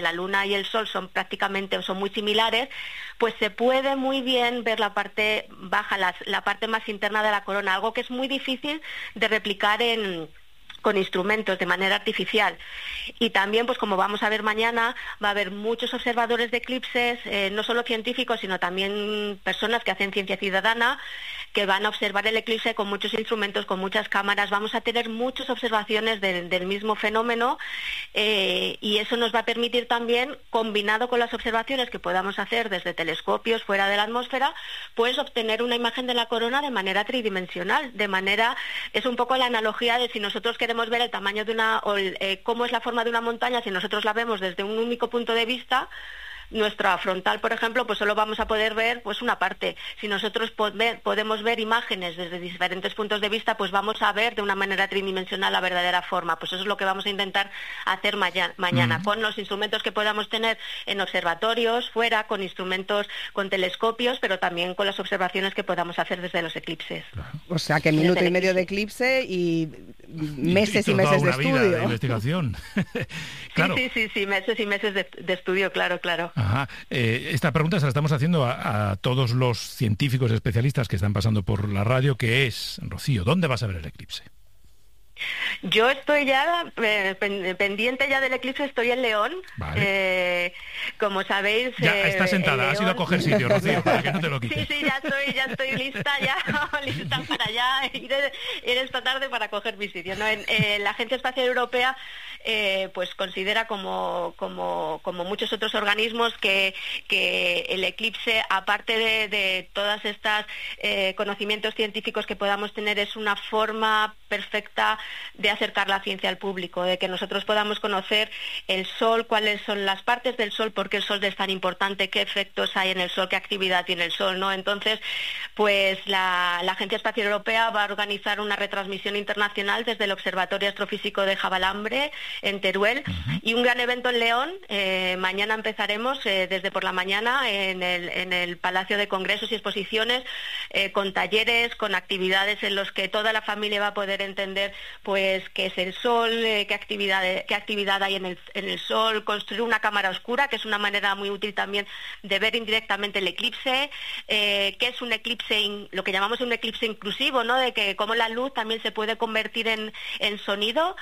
la Luna y el Sol son muy similares, pues se puede muy bien ver la parte baja, la parte más interna de la corona, algo que es muy difícil de replicar con instrumentos de manera artificial. Y también, pues como vamos a ver mañana, va a haber muchos observadores de eclipses, no solo científicos, sino también personas que hacen ciencia ciudadana, que van a observar el eclipse con muchos instrumentos, con muchas cámaras. Vamos a tener muchas observaciones del mismo fenómeno, y eso nos va a permitir también, combinado con las observaciones que podamos hacer desde telescopios fuera de la atmósfera, pues obtener una imagen de la corona de manera tridimensional. Es un poco la analogía de si nosotros queremos ver el tamaño de cómo es la forma de una montaña, si nosotros la vemos desde un único punto de vista, nuestra frontal, por ejemplo, pues solo vamos a poder ver pues una parte. Si nosotros podemos ver imágenes desde diferentes puntos de vista, pues vamos a ver de una manera tridimensional la verdadera forma. Pues eso es lo que vamos a intentar hacer mañana, con los instrumentos que podamos tener en observatorios, fuera, con instrumentos, con telescopios, pero también con las observaciones que podamos hacer desde los eclipses. O sea, que minuto y medio de eclipse y meses y meses de estudio. Vida de investigación. Claro. Sí, meses y meses de estudio, claro. Ajá. Esta pregunta se la estamos haciendo a todos los científicos especialistas que están pasando por la radio, que es, Rocío, ¿dónde vas a ver el eclipse? Yo estoy ya pendiente ya del eclipse, estoy en León. Vale. Como sabéis... Ya está sentada, has ido a coger sitio, Rocío, para que no te lo quites. Sí, ya estoy lista, lista para ya ir esta tarde para coger mi sitio, ¿no? La Agencia Espacial Europea pues considera, como muchos otros organismos, que el eclipse, aparte de todas estas conocimientos científicos que podamos tener, es una forma perfecta de acercar la ciencia al público, de que nosotros podamos conocer el Sol, cuáles son las partes del Sol, por qué el Sol es tan importante, qué efectos hay en el Sol, qué actividad tiene el Sol, ¿no? Entonces, pues la Agencia Espacial Europea va a organizar una retransmisión internacional desde el Observatorio Astrofísico de Javalambre, en Teruel, y un gran evento en León. Mañana empezaremos desde por la mañana en el Palacio de Congresos y Exposiciones, con talleres, con actividades en los que toda la familia va a poder entender pues qué es el Sol, qué actividad hay en el Sol, construir una cámara oscura, que es una manera muy útil también de ver indirectamente el eclipse, qué es un eclipse, lo que llamamos un eclipse inclusivo, ¿no? De que cómo la luz también se puede convertir en sonido,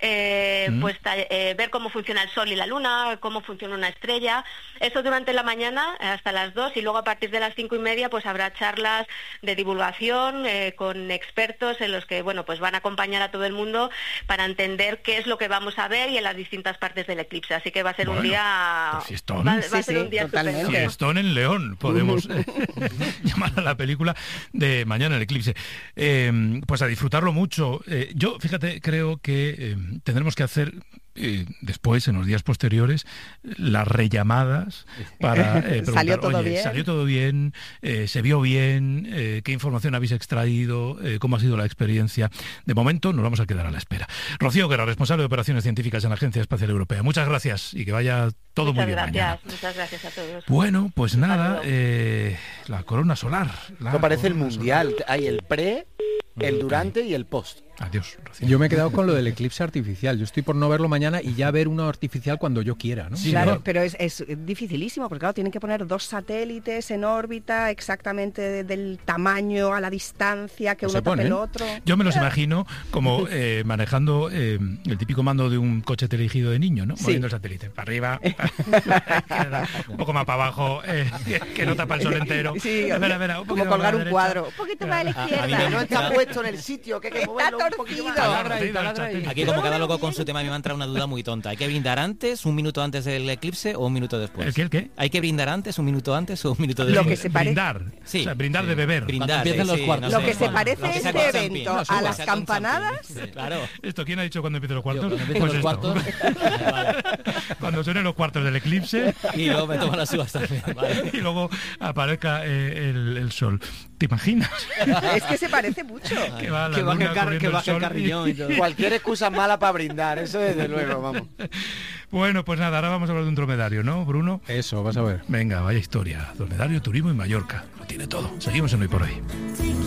pues ver cómo funciona el Sol y la Luna, cómo funciona una estrella. Eso durante la mañana hasta las 2, y luego a partir de las 5:30 pues habrá charlas de divulgación con expertos en los que pues van a acompañar a todo el mundo para entender qué es lo que vamos a ver y en las distintas partes del eclipse. Así que va a ser un día... Fiestón. Va a ser un día estupendo. Fiestón en León, podemos llamar a la película de mañana, el eclipse. Pues a disfrutarlo mucho. Yo, fíjate, creo que tendremos que hacer... después, en los días posteriores, las rellamadas para preguntar, ¿salió todo bien? ¿Se vio bien? ¿Qué información habéis extraído? ¿Cómo ha sido la experiencia? De momento nos vamos a quedar a la espera. Rocío Guerra, responsable de operaciones científicas en la Agencia Espacial Europea. Muchas gracias y que vaya todo muy bien mañana. Muchas gracias a todos. Bueno, pues nada, la corona solar. Esto parece el mundial. Hay el pre, el durante y el post. Adiós, Rocío. Yo me he quedado con lo del eclipse artificial. Yo estoy por no verlo mañana y ya ver uno artificial cuando yo quiera, ¿no? Sí, claro, pero es dificilísimo, porque claro, tienen que poner 2 satélites en órbita exactamente del tamaño, a la distancia, que uno tape el otro. Yo me los imagino como manejando el típico mando de un coche teledirigido de niño, ¿no? Moviendo el satélite para arriba, un poco más para abajo, que no tapa el sol entero. Sí, Espera, como colgar un cuadro. Un poquito más a la izquierda. No está puesto en el sitio, que hay que moverlo. Aquí, como cada loco con su tema, a mí me ha entrado una duda muy tonta. ¿Hay que brindar antes, un minuto antes del eclipse o un minuto después? ¿El qué? ¿Hay que brindar antes, un minuto antes o un minuto después? Lo que se parece... Brindar. Sí. O sea, brindar de beber. Brindar, los cuartos. Lo que se parece este evento a las campanadas. Claro. ¿Esto quién ha dicho cuando empiecen los cuartos? Cuando empiecen los cuartos. Cuando suenen los cuartos del eclipse. Y luego me tomo la subasta. Vale. Y luego aparezca el sol. ¿Te imaginas? Es que se parece mucho. Que va el carrillón y todo. Cualquier excusa mala para brindar, eso desde luego, vamos. Bueno, pues nada, ahora vamos a hablar de un dromedario, ¿no, Bruno? Eso, vas a ver. Venga, vaya historia. Dromedario, turismo y Mallorca. Lo tiene todo. Seguimos en Hoy por Hoy.